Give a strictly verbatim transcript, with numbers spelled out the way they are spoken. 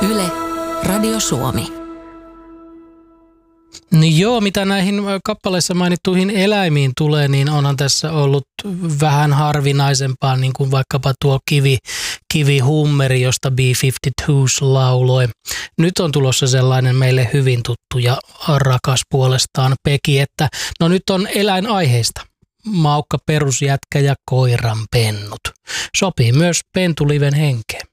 Yle, Radio Suomi. Niin joo, mitä näihin kappaleissa mainittuihin eläimiin tulee, niin onhan tässä ollut vähän harvinaisempaa, niin kuin vaikkapa tuo kivi, kivihummeri, josta B viisikymmentäkaksi lauloi. Nyt on tulossa sellainen meille hyvin tuttu ja rakas puolestaan Peki, että no nyt on eläinaiheista. Maukka, perusjätkä ja koiran pennut. Sopii myös Pentuliven henkeen.